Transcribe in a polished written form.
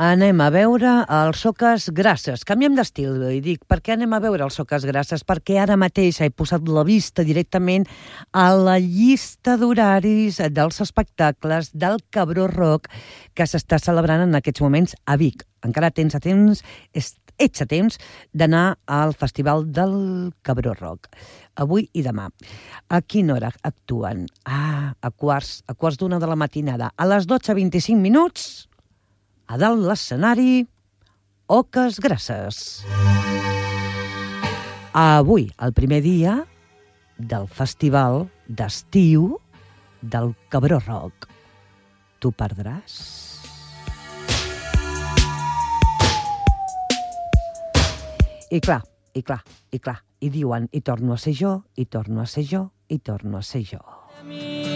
Anem a veure els Soques Grasses. Canviem d'estil, i dic, per què anem a veure els Soques Grasses? Perquè ara mateix he posat la vista directament a la llista d'horaris dels espectacles del Cabró Rock que s'està celebrant en aquests moments a Vic. Encara ets a temps d'anar al Festival del Cabró Rock. Avui i demà. A quina hora actuen? A quarts d'una de la matinada. A les 12:25, a dalt l'escenari, Oques Grasses. Avui, el primer dia del Festival d'Estiu del Cabró Rock. T'ho perdràs? I clar, i diuen, i torno a ser jo, i torno a ser jo, i torno a ser jo.